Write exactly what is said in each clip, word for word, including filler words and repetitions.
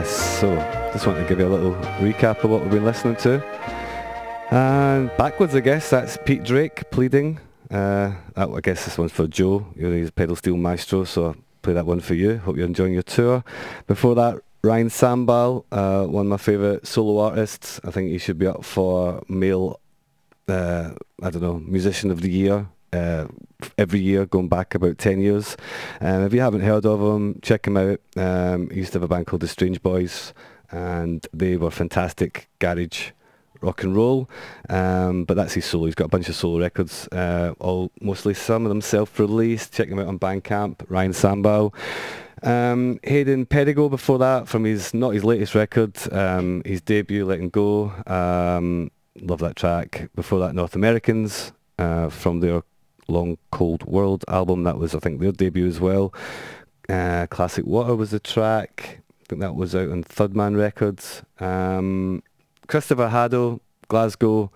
Yes, so just want to give you a little recap of what we've been listening to. And backwards, I guess, that's Pete Drake, Pleading. Uh, that, I guess this one's for Joe. You're his pedal steel maestro, so I'll play that one for you. Hope you're enjoying your tour. Before that, Ryan Sambal, uh, one of my favourite solo artists. I think he should be up for male, uh, I don't know, musician of the year. Uh, every year, going back about ten years. Um, if you haven't heard of him, check him out. Um, he used to have a band called the Strange Boys, and they were fantastic garage rock and roll. Um, but that's his solo. He's got a bunch of solo records, uh, all mostly some of them self-released. Check him out on Bandcamp. Ryan Sambal. Um, Hayden Pedigo before that, from his not his latest record, um, his debut, Letting Go. Um, love that track. Before that, North Americans, uh, from their Long Cold World album. That was, I think, their debut as well. Uh, Classic Water was the track. I think that was out on Third Man Records. Um, Christopher Haddo, Glasgow,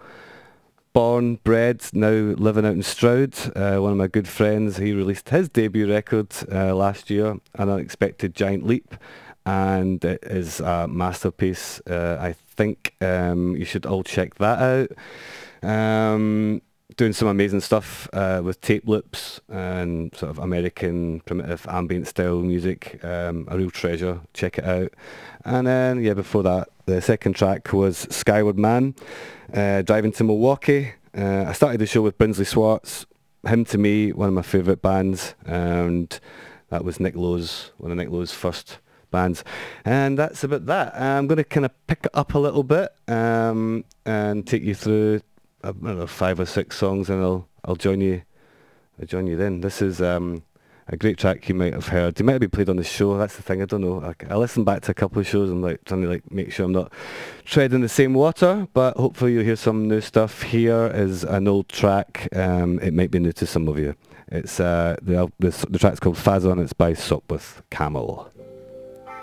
born, bred, now living out in Stroud. Uh, one of my good friends, he released his debut record uh, last year, An Unexpected Giant Leap, and it is a masterpiece. Uh, I think um, you should all check that out. Um, doing some amazing stuff uh, with tape loops and sort of American primitive ambient style music. Um, a real treasure. Check it out. And then, yeah, before that, the second track was Skyward Man, uh, Driving to Milwaukee. Uh, I started the show with Brinsley Swartz. Him, to me, one of my favourite bands. And that was Nick Lowe's, one of Nick Lowe's first bands. And that's about that. I'm going to kind of pick it up a little bit um, and take you through I don't know, five or six songs, and I'll I'll join you. I'll join you then. This is um, a great track you might have heard. It might have been played on the show. That's the thing. I don't know. I, I listened back to a couple of shows and like trying to like make sure I'm not treading the same water. But hopefully you'll hear some new stuff. Here is an old track. Um, it might be new to some of you. It's uh, the the, the track's called Fazon. It's by Sopwith Camel.